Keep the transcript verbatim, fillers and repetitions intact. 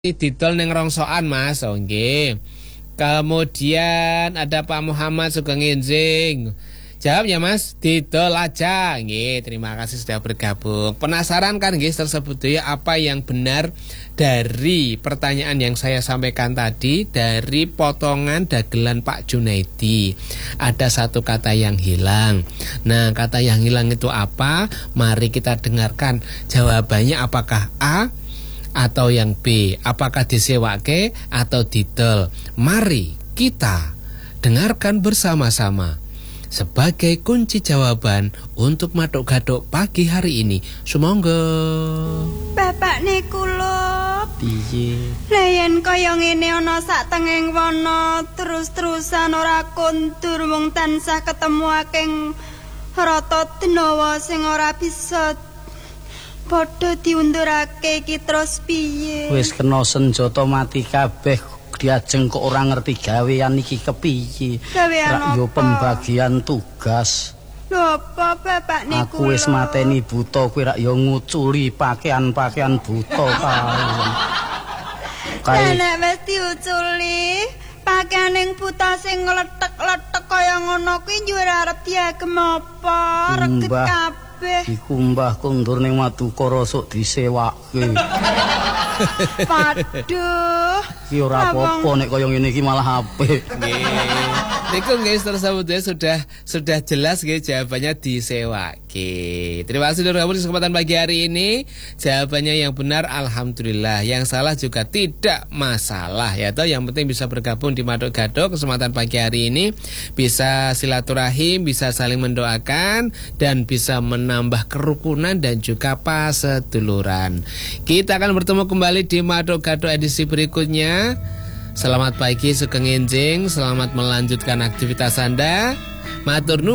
Didol neng rongsoan Mas, oh nggih. Kemudian ada Pak Muhammad Sugeng Enjing. Jawab ya Mas, didol aja. Nggih, terima kasih sudah bergabung. Penasaran kan nggih tersebut ya apa yang benar dari pertanyaan yang saya sampaikan tadi dari potongan dagelan Pak Junaidi. Ada satu kata yang hilang. Nah, kata yang hilang itu apa? Mari kita dengarkan jawabannya apakah A atau yang B, apakah disewake atau didol. Mari kita dengarkan bersama-sama sebagai kunci jawaban untuk Maduk Gaduk pagi hari ini. Sumangga. Bapak niku lho. Piye? Lah yen kaya ngene ana sak tengeng wana terus-terusan ora kondur wong tansah ketemu akeh rata denawa sing ora bisa padha diundurake iki terus piye? Wis kena senjata mati kabeh diajeng kok ora ngerti gawean iki kepiye. Gawean yo apa? pembagian tugas. Lho apa Bapak niku? Aku wis lho? mateni buta kuwi rak yo nguculi pakaian-pakaian buta kae. Kae Nek wis diuculi pakaian ning buta sing ngletek-letek kaya ngono kuwi njur arep diagem apa? Reget Mbah. kabeh. Iku mbah kondur ning Madukara sok disewake. Waduh. Ki ora apa-apa nek kaya ngene iki malah apik. Nggih. Niku nggih tersebut ya sudah sudah jelas nggih jawabannya disewake. Terima kasih sudah bergabung di kesempatan pagi hari ini. Jawabannya yang benar alhamdulillah. Yang salah juga tidak masalah ya toh. Yang penting bisa bergabung di Maduk Gaduk kesempatan pagi hari ini, bisa silaturahim, bisa saling mendoakan dan bisa menambah kerukunan dan juga paseduluran. Kita akan bertemu kembali di Maduk Gaduk edisi berikutnya. Selamat pagi Sugeng Enjing, selamat melanjutkan aktivitas Anda. Matur nuwun.